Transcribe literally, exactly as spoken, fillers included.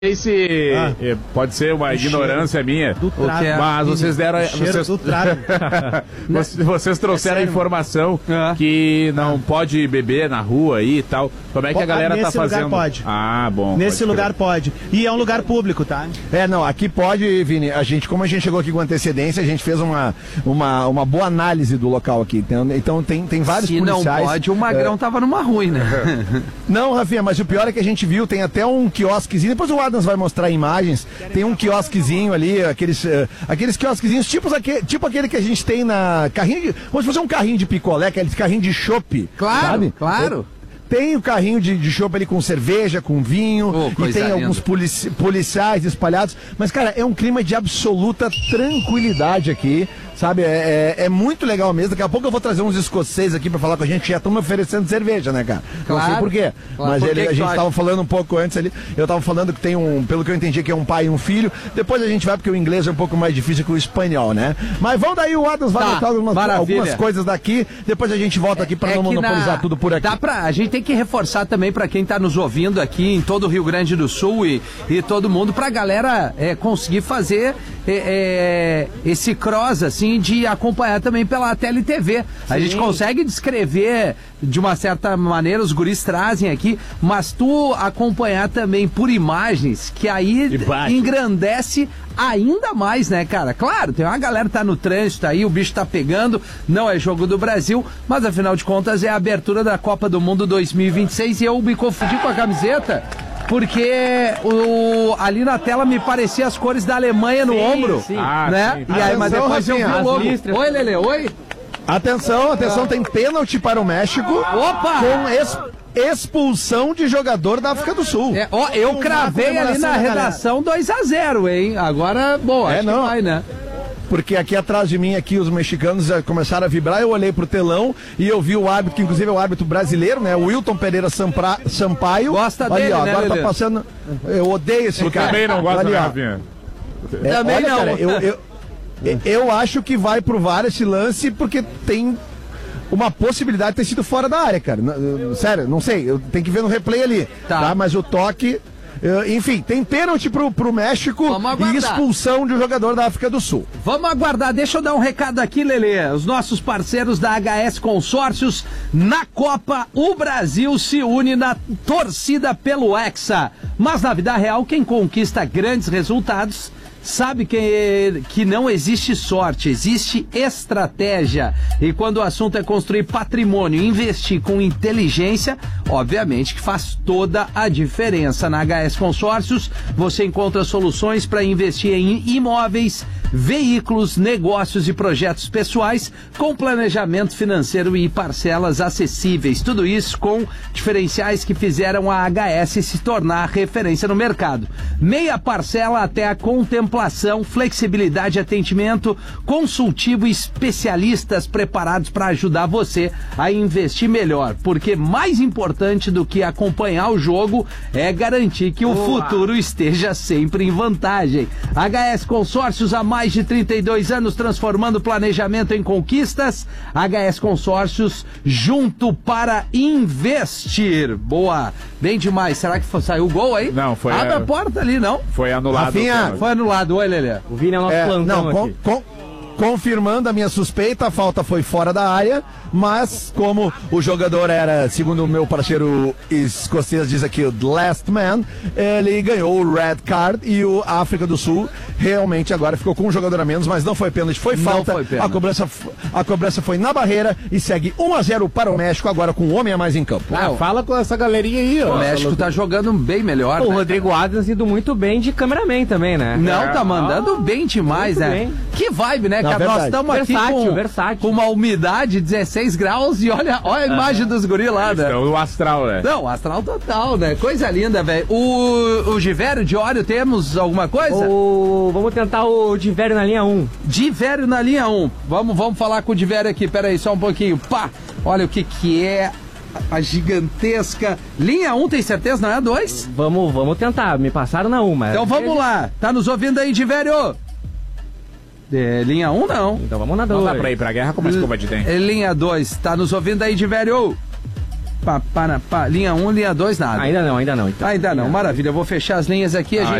se ah. pode ser uma o ignorância minha, do trago, mas vocês deram vocês, do trago. vocês trouxeram é a informação ah. que não pode beber na rua aí e tal. Como é que a galera Nesse tá fazendo? Lugar pode. Ah, bom. Nesse pode lugar pode. E é um lugar público, tá? É, não, aqui pode, Vini. A gente, como a gente chegou aqui com antecedência, a gente fez uma, uma, uma boa análise do local aqui. Então, então tem, tem vários Se policiais. Se não pode, o Magrão é... tava numa ruim, né? Não, Rafinha, mas o pior é que a gente viu, tem até um quiosquezinho, depois o Adams vai mostrar imagens, tem um quiosquezinho ali, aqueles, uh, aqueles quiosquezinhos, tipo, aquele, tipo aquele que a gente tem na carrinho de, vamos fazer um carrinho de picolé, aquele carrinho de chopp, claro, sabe? Claro. Tem o carrinho de, de chopp ali com cerveja, com vinho, oh, e tem linda. alguns polici policiais espalhados, mas cara, é um clima de absoluta tranquilidade aqui, sabe, é, é, é muito legal mesmo. Daqui a pouco eu vou trazer uns escoceses aqui pra falar com a gente, que já estão me oferecendo cerveja, né, cara? Claro. Não sei por quê, claro. mas por ele, que a que gente tava acha? falando um pouco antes ali, eu tava falando que tem um, pelo que eu entendi, que é um pai e um filho, depois a gente vai, porque o inglês é um pouco mais difícil que o espanhol, né? Mas vamos daí, o Adams vai tá, botar algumas, algumas coisas daqui, depois a gente volta aqui pra é não monopolizar na... tudo por aqui. Dá pra, a gente tem que reforçar também para quem está nos ouvindo aqui em todo o Rio Grande do Sul e, e todo mundo, para a galera é, conseguir fazer é, é, esse cross assim de acompanhar também pela T L T V. A gente consegue descrever de uma certa maneira, os guris trazem aqui, mas tu acompanhar também por imagens, que aí engrandece ainda mais, né, cara? Claro, tem uma galera que tá no trânsito aí, o bicho tá pegando, não é jogo do Brasil, mas afinal de contas é a abertura da Copa do Mundo dois mil e vinte e seis e eu me confundi com a camiseta, porque o, ali na tela me parecia as cores da Alemanha no sim, ombro, sim. Ah, né? Sim. E aí, mas depois eu vi o logo. Oi, Lelê, oi? Atenção, atenção, tem pênalti para o México. Opa! Com ex, expulsão de jogador da África do Sul. É, ó, eu cravei ali na redação dois a zero, hein? Agora, bom, acho é, não. que vai, né? Porque aqui atrás de mim, aqui os mexicanos já começaram a vibrar, eu olhei pro telão e eu vi o árbitro, que inclusive é o árbitro brasileiro, né? O Wilton Pereira Sampra, Sampaio. Gosta ali, dele, ó, né, agora Lelê? Tá passando. Eu odeio esse eu cara. Também não gosto, ali, né, ó. Rafinha? É, Também olha, não. Cara, eu, eu, eu acho que vai pro V A R esse lance porque tem uma possibilidade de ter sido fora da área, cara. Sério, não sei, eu tenho que ver no replay ali, tá? tá? Mas o toque... Enfim, tem pênalti pro, pro México e expulsão de um jogador da África do Sul. Vamos aguardar, deixa eu dar um recado aqui, Lelê. Os nossos parceiros da H S Consórcios, na Copa, o Brasil se une na torcida pelo Hexa. Mas na vida real, quem conquista grandes resultados sabe que, que não existe sorte, existe estratégia. E quando o assunto é construir patrimônio, investir com inteligência, obviamente que faz toda a diferença. Na H S Consórcios, você encontra soluções para investir em imóveis, veículos, negócios e projetos pessoais com planejamento financeiro e parcelas acessíveis. Tudo isso com diferenciais que fizeram a H S se tornar referência no mercado. Meia parcela até a contemplação, flexibilidade, atendimento consultivo e especialistas preparados para ajudar você a investir melhor. Porque mais importante do que acompanhar o jogo é garantir que o Boa. futuro esteja sempre em vantagem. H S Consórcios há mais de trinta e dois anos transformando planejamento em conquistas. H S Consórcios junto para investir. Boa, bem demais. Será que foi, saiu o gol aí? Não, foi. Abre a, a porta ali, não? Foi anulado. Rafinha, foi anulado. Oi, Lelê. O Vini é o nosso é, plantão não, com, aqui. Com, confirmando a minha suspeita, a falta foi fora da área, mas como o jogador era, segundo o meu parceiro escocês diz aqui, o last man, ele ganhou o red card e o África do Sul realmente agora ficou com um jogador a menos, mas não foi pênalti, foi não falta, foi pênalti. A, cobrança, a cobrança foi na barreira e segue um a zero para o México, agora com um homem a mais em campo. Ah, fala com essa galerinha aí, ó. O México tá jogando bem melhor, Pô, né? O Rodrigo Adams indo muito bem de cameraman também, né? Não, tá mandando bem demais, muito né? Bem. Que vibe, né, Não, cara? verdade. Nós estamos aqui versátil, com, versátil. com uma umidade de dezesseis graus e olha, olha a imagem dos guris lá, né? Então, o astral, né? Não, astral total, né? Coisa linda, velho. O, o Givério de Óleo, temos alguma coisa? O... Vamos tentar o Divério na linha um. Divério na linha um. Vamos, vamos falar com o Divério aqui, peraí, só um pouquinho. Pá! Olha o que que é a gigantesca linha um, tem certeza, não é a dois? Vamos, vamos tentar, me passaram na uma. Então vamos lá, tá nos ouvindo aí, Divério? É, linha um não. Então vamos na dois. Não dá pra ir pra guerra com uma escova de dente. É, linha dois, tá nos ouvindo aí, Divério? pá, pá, pá. Linha um, linha dois, nada. Ainda não, ainda não. Então. Ainda não, maravilha. Eu vou fechar as linhas aqui. A gente